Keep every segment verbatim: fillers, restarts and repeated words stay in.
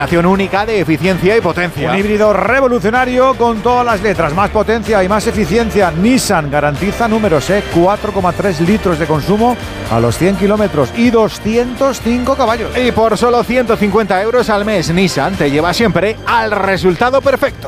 Combinación única de eficiencia y potencia. Un híbrido revolucionario con todas las letras, más potencia y más eficiencia. Nissan garantiza números, ¿eh? cuatro coma tres litros de consumo a los cien kilómetros y doscientos cinco caballos. Y por solo ciento cincuenta euros al mes, Nissan te lleva siempre al resultado perfecto.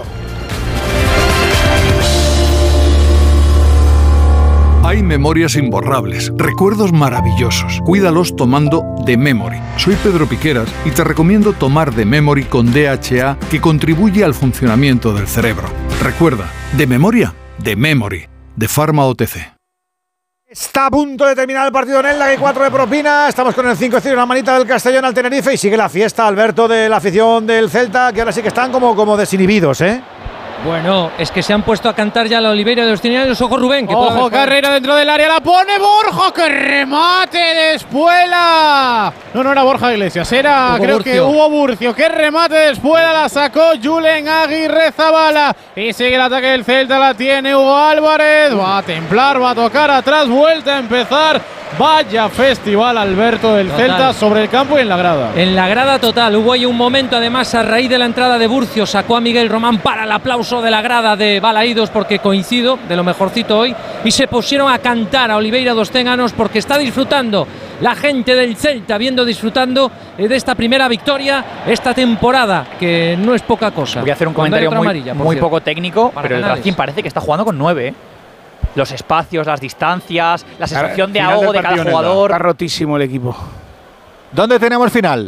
Hay memorias imborrables, recuerdos maravillosos. Cuídalos tomando The Memory. Soy Pedro Piqueras y te recomiendo tomar The Memory con D H A, que contribuye al funcionamiento del cerebro. Recuerda, de memoria, The Memory, de Pharma O T C. Está a punto de terminar el partido en Elda, que hay cuatro de propina. Estamos con el cinco cero, una manita del Castellón al Tenerife, y sigue la fiesta, Alberto, de la afición del Celta, que ahora sí que están como, como desinhibidos, ¿eh? Bueno, es que se han puesto a cantar ya la Oliveira de los Trinidadios. Ojo Rubén, que ojo, carrera dentro del área, la pone Borja, que remate de Espuela. No, no era Borja Iglesias, era Hugo creo Burcio. que Hugo Burcio, que remate de Espuela, la sacó Julen Aguirre Zabala y sigue el ataque del Celta, la tiene Hugo Álvarez, va a templar, va a tocar atrás, vuelta a empezar. Vaya festival, Alberto, del Total. Celta sobre el campo y en la grada. En la grada total, hubo ahí un momento, además, a raíz de la entrada de Burcio, sacó a Miguel Román para el aplauso de la grada de Balaídos, porque coincido, de lo mejorcito hoy, y se pusieron a cantar a Oliveira dos Ténganos, porque está disfrutando la gente del Celta, viendo disfrutando de esta primera victoria esta temporada, que no es poca cosa. Voy a hacer un Cuando hay comentario otra muy, amarilla, por muy cierto. poco técnico, Para pero el Canales. Racing parece que está jugando con nueve, ¿eh? Los espacios, las distancias, la sensación de Final ahogo del de cada partido en Elda. jugador. Está rotísimo el equipo. ¿Dónde tenemos final?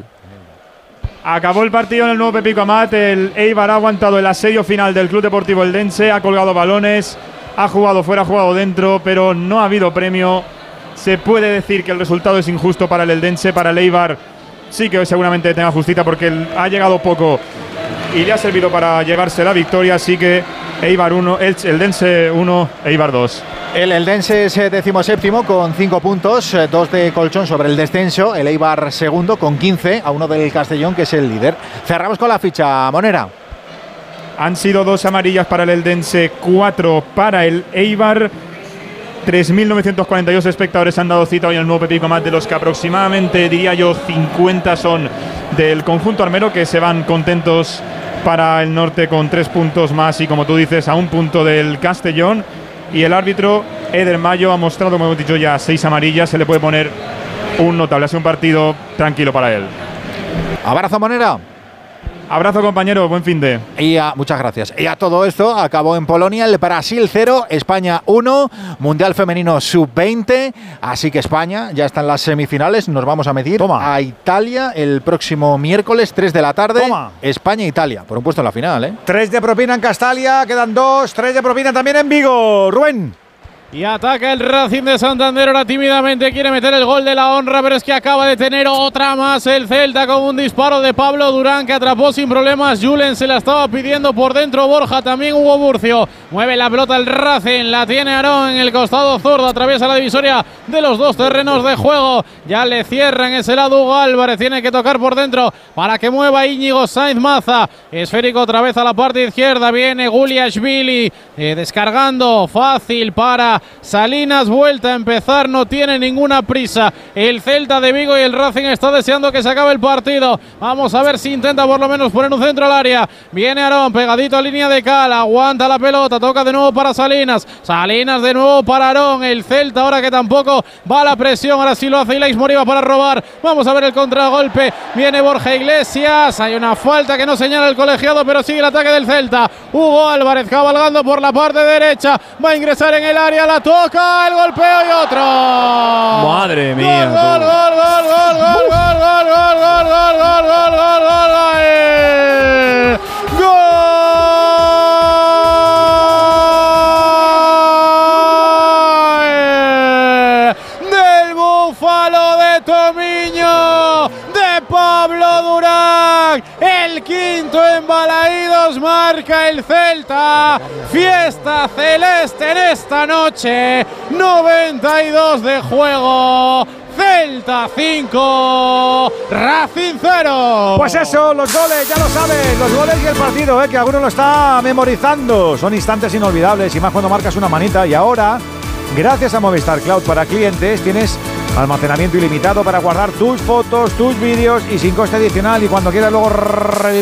Acabó el partido en el nuevo Pepico Amat. El Eibar ha aguantado el asedio final del Club Deportivo Eldense, ha colgado balones, ha jugado fuera, ha jugado dentro, pero no ha habido premio. Se puede decir que el resultado es injusto para el Eldense, para el Eibar sí que seguramente tenga justita, porque él ha llegado poco y le ha servido para llevarse la victoria, así que Eibar uno, Eldense uno, Eibar dos. El Eldense es decimoséptimo con cinco puntos, eh, dos de colchón sobre el descenso. El Eibar segundo con quince, a uno del Castellón, que es el líder. Cerramos con la ficha, Monera. Han sido dos amarillas para el Eldense, cuatro para el Eibar. tres mil novecientos cuarenta y dos espectadores han dado cita hoy en el nuevo Pepico Amat, de los que aproximadamente, diría yo, cincuenta son del conjunto armero, que se van contentos para el norte con tres puntos más y, como tú dices, a un punto del Castellón. Y el árbitro, Eder Mayo, ha mostrado, como hemos dicho ya, seis amarillas. Se le puede poner un notable. Ha sido un partido tranquilo para él. Abrazo, Monera. Abrazo, compañero, buen fin de. Y a, muchas gracias. Y a todo esto acabó en Polonia el Brasil cero, España uno, Mundial Femenino sub veinte. Así que España ya está en las semifinales. Nos vamos a medir Toma. a Italia el próximo miércoles, tres de la tarde. Toma. España-Italia, por un puesto en la final, ¿eh? Tres de propina en Castalia, quedan dos. Tres de propina también en Vigo. Rubén. Y ataca el Racing de Santander, ahora tímidamente quiere meter el gol de la honra, pero es que acaba de tener otra más el Celta con un disparo de Pablo Durán, que atrapó sin problemas Julen, se la estaba pidiendo por dentro Borja, también Hugo Burcio. Mueve la pelota el Racing, la tiene Aarón en el costado zurdo, atraviesa la divisoria de los dos terrenos de juego. Ya le cierran ese lado Hugo Álvarez, tiene que tocar por dentro para que mueva Íñigo Sainz Maza. Esférico otra vez a la parte izquierda, viene Guliashvili eh, descargando, fácil para Salinas, vuelta a empezar, no tiene ninguna prisa el Celta de Vigo y el Racing está deseando que se acabe el partido. Vamos a ver si intenta por lo menos poner un centro al área. Viene Aarón, pegadito a línea de cal, aguanta la pelota, toca de nuevo para Salinas, Salinas de nuevo para Aarón, el Celta ahora que tampoco va a la presión, ahora sí lo hace Ilaix Moriba para robar. Vamos a ver el contragolpe, viene Borja Iglesias, hay una falta que no señala el colegiado, pero sigue el ataque del Celta. Hugo Álvarez cabalgando por la parte derecha, va a ingresar en el área, la toca, el golpeo y otro. Madre mía. Gol, gol, gol, gol, gol, gol, gol, gol, gol, gol, gol, gol, gol, gol, gol, gol. Gol del Búfalo de Tomiño, de Pablo Durán, el quinto en Balaídos, marca el Celta. Fiesta celeste en esta noche, noventa y dos de juego. Celta cinco, Racing cero. Pues eso, los goles, ya lo sabes, los goles y el partido, ¿eh? Que alguno lo está memorizando. Son instantes inolvidables y más cuando marcas una manita. Y ahora, gracias a Movistar Cloud para clientes, tienes almacenamiento ilimitado para guardar tus fotos, tus vídeos y sin coste adicional. Y cuando quieras luego revivir